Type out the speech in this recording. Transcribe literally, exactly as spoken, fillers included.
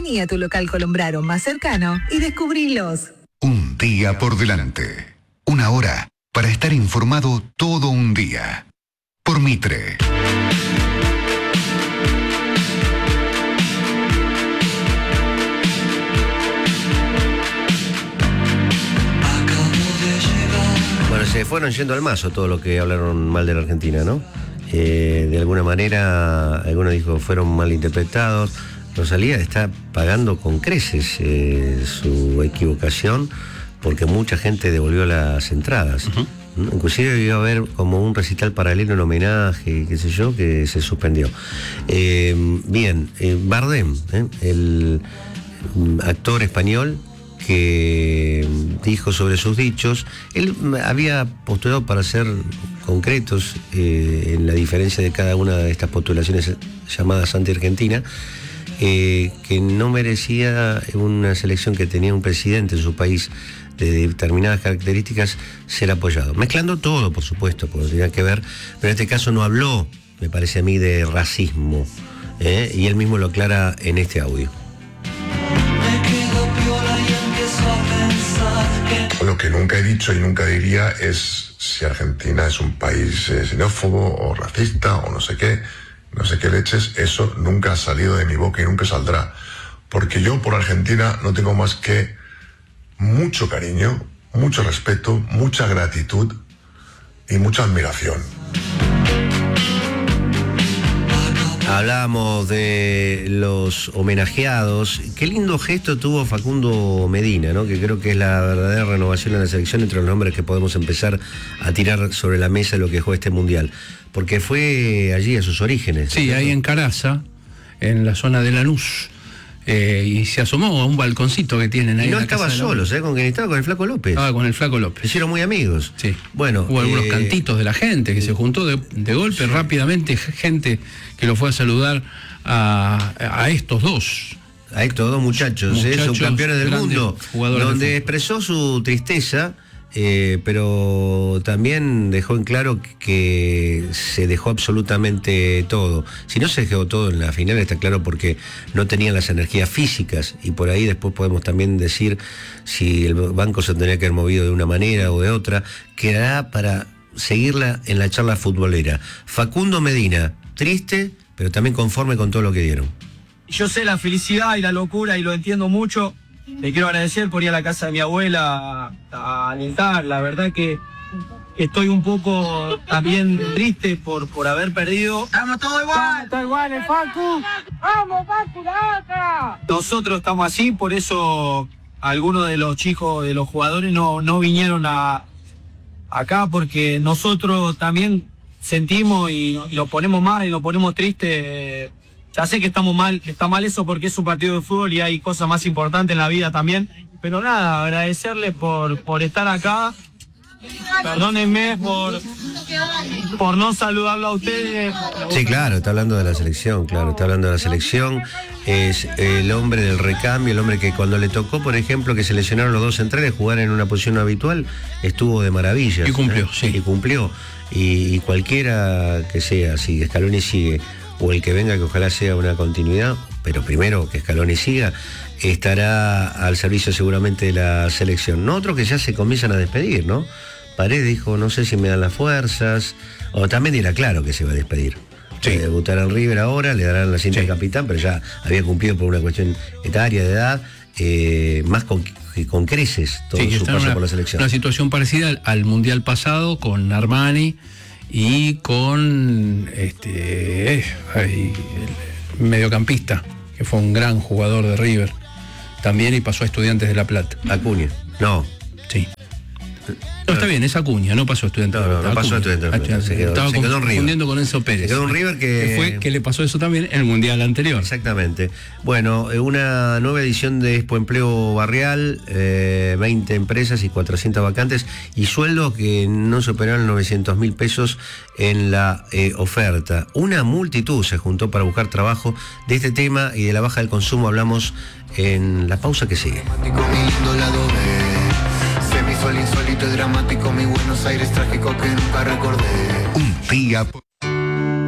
Vení a tu local Colombraro más cercano y descubrilos. Un día por delante. Una hora para estar informado todo un día. Por Mitre. Bueno, se fueron yendo al mazo todo lo que hablaron mal de la Argentina, ¿no? Eh, de alguna manera, algunos dijo fueron mal interpretados. Rosalía está pagando con creces eh, su equivocación porque mucha gente devolvió las entradas. Uh-huh. ¿no? Inclusive iba a haber como un recital paralelo en homenaje, qué sé yo, que se suspendió. Eh, bien, eh, Bardem, eh, el actor español que dijo sobre sus dichos, él había postulado para ser concretos eh, en la diferencia de cada una de estas postulaciones llamadas anti-Argentina, eh, que no merecía una selección que tenía un presidente en su país de determinadas características ser apoyado. Mezclando todo, por supuesto, porque tenía que ver, pero en este caso no habló, me parece a mí, de racismo, ¿eh? Y él mismo lo aclara en este audio. Lo que nunca he dicho y nunca diría es si Argentina es un país eh, xenófobo o racista o no sé qué, no sé qué leches, eso nunca ha salido de mi boca y nunca saldrá. Porque yo por Argentina no tengo más que mucho cariño, mucho respeto, mucha gratitud y mucha admiración. Hablábamos de los homenajeados. Qué lindo gesto tuvo Facundo Medina, ¿no? Que creo que es la verdadera renovación en la selección entre los nombres que podemos empezar a tirar sobre la mesa lo que fue este mundial. Porque fue allí a sus orígenes. Sí, ahí en Caraza, en la zona de Lanús. Eh, y se asomó a un balconcito que tienen ahí. Y no en la estaba casa solo, ¿sabes con quién estaba? Con el Flaco López. Estaba con el Flaco López. Se hicieron muy amigos. Sí. Bueno. Hubo algunos eh, cantitos de la gente que se juntó de, de golpe, sí. rápidamente, gente que lo fue a saludar a, a estos dos. A estos dos muchachos, muchachos eh, son campeones del mundo. Donde expresó su tristeza. Eh, pero también dejó en claro que se dejó absolutamente todo. Si no se dejó todo en la final, está claro, porque no tenían las energías físicas, y por ahí después podemos también decir si el banco se tendría que haber movido de una manera o de otra. Quedará para seguirla en la charla futbolera. Facundo Medina, triste, pero también conforme con todo lo que dieron. Yo sé la felicidad y la locura y lo entiendo mucho. Le quiero agradecer por ir a la casa de mi abuela a, a alentar. La verdad que estoy un poco también triste por, por haber perdido. ¡Estamos todos igual! ¡Estamos iguales, Facu! ¡Vamos, Facu, la otra! Nosotros estamos así, por eso algunos de los chicos, de los jugadores no, no vinieron a, acá, porque nosotros también sentimos y, y lo ponemos mal y lo ponemos triste. Ya sé que estamos mal, que está mal eso porque es un partido de fútbol y hay cosas más importantes en la vida también. Pero nada, agradecerles por, por estar acá. Perdónenme por, por no saludarlo a ustedes. Sí, claro, está hablando de la selección, claro, está hablando de la selección. Es el hombre del recambio, el hombre que cuando le tocó, por ejemplo, que se lesionaron los dos centrales, jugar en una posición habitual, estuvo de maravilla. Y cumplió, ¿eh? sí. Y cumplió. Y, y cualquiera que sea, si Scaloni sigue, o el que venga, que ojalá sea una continuidad, pero primero que Scaloni siga, estará al servicio seguramente de la selección. No, otros que ya se comienzan a despedir, ¿no? Paredes dijo, no sé si me dan las fuerzas, o también dirá claro que se va a despedir. Sí. Eh, debutará en River ahora, le darán la cinta sí. de capitán, pero ya había cumplido por una cuestión etaria de edad, eh, más con, con creces todo sí, su paso una, por la selección. Una situación parecida al, al Mundial pasado con Armani y con este ay, el mediocampista, que fue un gran jugador de River también y pasó a Estudiantes de La Plata. Acuña. No. Sí. No, está bien, es Acuña, no pasó a Estudiantes. No, no, no pasó a Estudiantes. Acuña. Se quedó, Estaba se quedó en River. confundiendo con Enzo Pérez. Se quedó en River que... que fue que le pasó eso también en el Mundial anterior. Exactamente. Bueno, una nueva edición de Expo Empleo Barrial, eh, veinte empresas y cuatrocientas vacantes y sueldos que no superaron novecientos mil pesos en la eh, oferta. Una multitud se juntó para buscar trabajo. De este tema y de la baja del consumo hablamos en la pausa que sigue. Insólito y dramático, mi Buenos Aires trágico que nunca recordé. Un día...